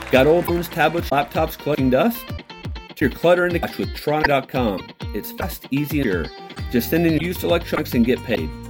Got old phones, tablets, laptops collecting dust? To your clutter into cash with Tronic.com. It's fast, easy, and sure. Just send in used electronics and get paid.